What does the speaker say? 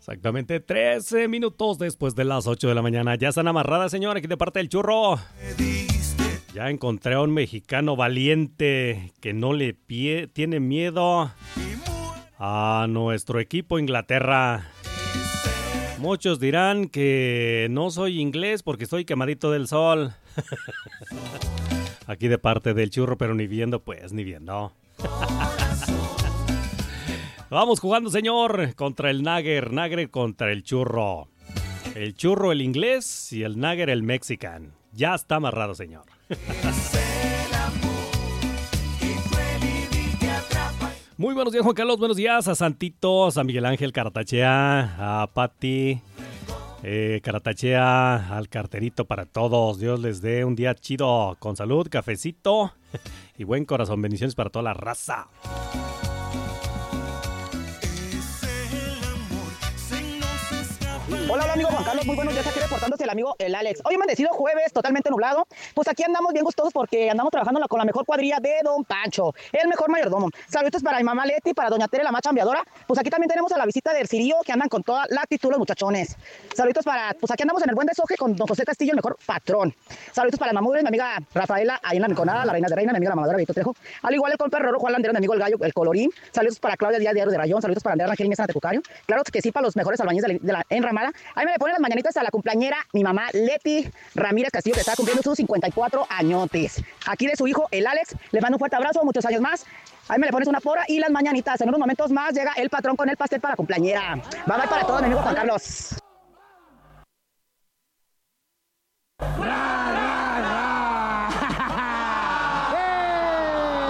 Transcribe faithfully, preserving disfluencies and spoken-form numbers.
Exactamente trece minutos después de las ocho de la mañana. Ya están amarradas, señor, aquí de parte del churro. Ya encontré a un mexicano valiente que no le pie- tiene miedo a nuestro equipo Inglaterra. Muchos dirán que no soy inglés porque estoy quemadito del sol. Aquí de parte del churro, pero ni viendo, pues, ni viendo. Vamos jugando, señor, contra el Nagger, Nagger contra el churro. El churro el inglés y el Nagger el mexican. Ya está amarrado, señor. Muy buenos días, Juan Carlos. Buenos días a Santito, a Miguel Ángel Caratachea, a Pati eh, Caratachea, al carterito para todos. Dios les dé un día chido, con salud, cafecito y buen corazón. Bendiciones para toda la raza. Hola, hola, amigo Juan Carlos, muy buenos días, aquí reportándose el amigo el Alex. Hoy amanecido jueves, totalmente nublado, pues aquí andamos bien gustosos porque andamos trabajando con la mejor cuadrilla de Don Pancho, el mejor mayordomo. Saludos para mi mamá Leti, para doña Tere, la más chambeadora. Pues aquí también tenemos a la visita del Cirío, que andan con toda la actitud los muchachones. Saludos para, pues aquí andamos en el buen desoje con don José Castillo, el mejor patrón. Saludos para la mamudre, mi amiga Rafaela, ahí en la Rinconada, la reina de reina, mi amiga la mamadora Vito Trejo. Al igual el compa Roro, Juan Landero, mi amigo el gallo, el colorín. Saludos para Claudia Díaz, Diario de Rayón. Saludos para Andrea Ángel Inés Tecucario. Claro que sí, para los mejores albañiles de la, de la enramada. Ahí me le ponen las mañanitas a la cumpleañera, mi mamá Leti Ramírez Castillo, que está cumpliendo sus cincuenta y cuatro añotes. Aquí de su hijo, el Alex, le mando un fuerte abrazo, muchos años más. Ahí me le pones una porra y las mañanitas. En unos momentos más llega el patrón con el pastel para la cumpleañera. Bye bye para todos, mi amigo Juan Carlos.